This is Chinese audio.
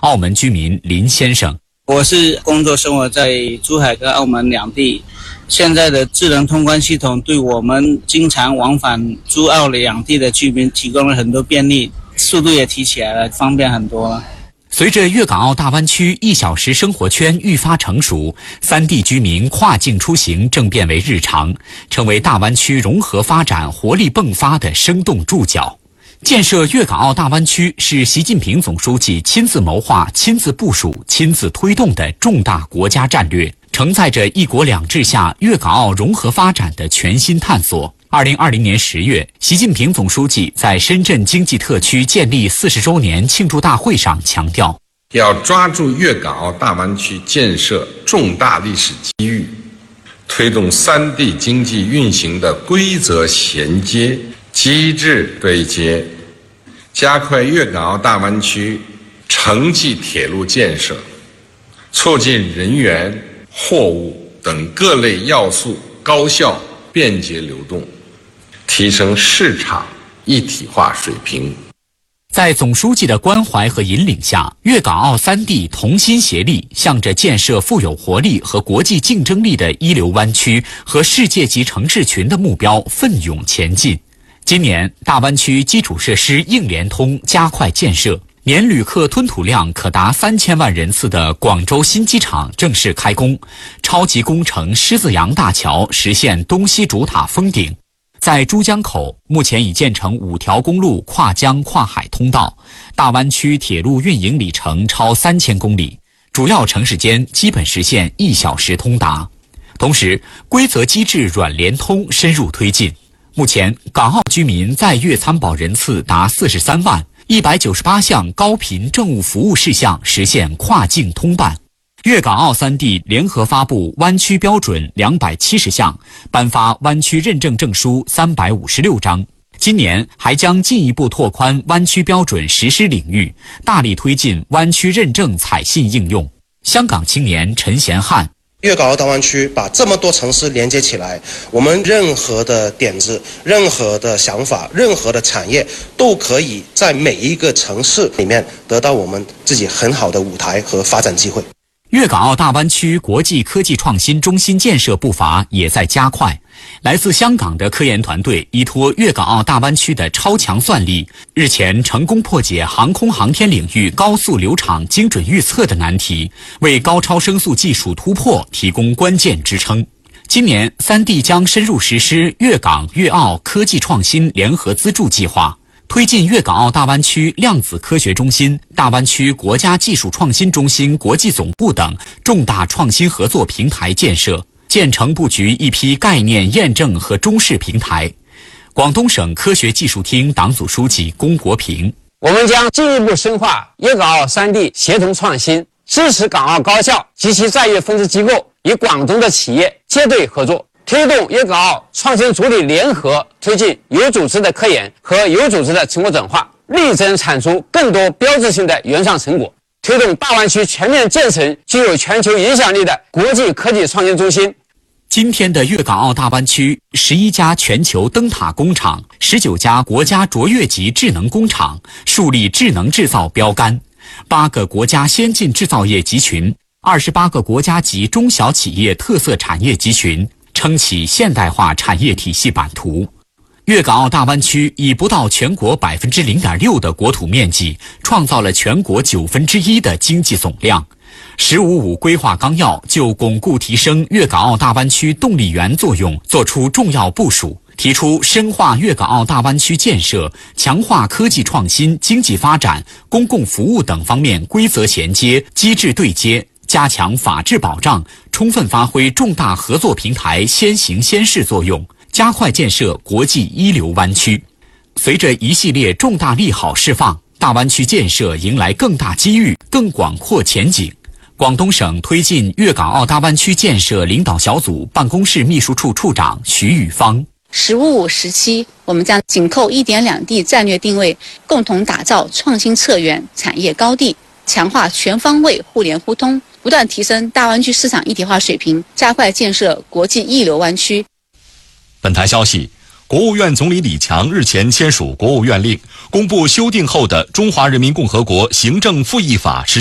澳门居民林先生。 我是工作生活在珠海跟澳门两地，现在的智能通关系统对我们经常往返珠澳两地的居民提供了很多便利，速度也提起来了，方便很多了。 随着粤港澳大湾区1小时生活圈愈发成熟，三地居民跨境出行正变为日常，成为大湾区融合发展活力迸发的生动注脚。建设粤港澳大湾区是习近平总书记亲自谋划、亲自部署、亲自推动的重大国家战略，承载着一国两制下粤港澳融合发展的全新探索。2020年10月，习近平总书记在深圳经济特区建立40周年庆祝大会上强调， 要抓住粤港澳大湾区建设重大历史机遇，推动三地经济运行的规则衔接、机制对接，加快粤港澳大湾区城际铁路建设，促进人员、货物等各类要素高效便捷流动，提升市场一体化水平。 在总书记的关怀和引领下，粤港澳三地同心协力，向着建设富有活力和国际竞争力的一流湾区和世界级城市群的目标奋勇前进。今年，大湾区基础设施硬联通加快建设，年旅客吞吐量可达3000万人次的广州新机场正式开工，超级工程狮子洋大桥实现东西主塔封顶。在珠江口，目前已建成5条公路跨江跨海通道，大湾区铁路运营里程超3000公里，主要城市间基本实现1小时通达。同时，规则机制软联通深入推进。目前，港澳居民在粤参保人次达43万，198项高频政务服务事项实现跨境通办。粤港澳三地联合发布湾区标准270项，颁发湾区认证证书356张。今年还将进一步拓宽湾区标准实施领域，大力推进湾区认证采信应用。香港青年陈贤汉， 粤港澳大湾区把这么多城市连接起来，我们任何的点子、任何的想法、任何的产业都可以在每一个城市里面得到我们自己很好的舞台和发展机会。 粤港澳大湾区国际科技创新中心建设步伐也在加快。来自香港的科研团队依托粤港澳大湾区的超强算力，日前成功破解航空航天领域高速流场精准预测的难题，为高超声速技术突破提供关键支撑。今年，三地将深入实施粤港粤澳科技创新联合资助计划，推进粤港澳大湾区量子科学中心、大湾区国家技术创新中心国际总部等重大创新合作平台建设，建成布局一批概念验证和中试平台。广东省科学技术厅党组书记龚国平， 我们将进一步深化粤港澳三地协同创新，支持港澳高校及其在粤分支机构与广东的企业接对合作，推动粤港澳创新主体联合推进有组织的科研和有组织的成果转化，力争产出更多标志性的原创成果，推动大湾区全面建成具有全球影响力的国际科技创新中心。 今天的粤港澳大湾区，11家全球灯塔工厂，19家国家卓越级智能工厂，树立智能制造标杆，8个国家先进制造业集群，28个国家级中小企业特色产业集群，撑起现代化产业体系版图。粤港澳大湾区以不到全国0.6%的国土面积，创造了全国1/9的经济总量。“15+5”规划纲要就巩固提升粤港澳大湾区动力源作用作出重要部署，提出深化粤港澳大湾区建设、强化科技创新、经济发展、公共服务等方面规则衔接、机制对接，加强法治保障，充分发挥重大合作平台先行先试作用，加快建设国际一流湾区。随着一系列重大利好释放，大湾区建设迎来更大机遇、更广阔前景。广东省推进粤港澳大湾区建设领导小组办公室秘书处处长徐宇芳 ，“15+5”时期，我们将紧扣1点2地战略定位，共同打造创新策源产业高地，强化全方位互联互通，不断提升大湾区市场一体化水平，加快建设国际一流湾区。 本台消息，国务院总理李强日前签署国务院令，公布修订后的《中华人民共和国行政复议法》实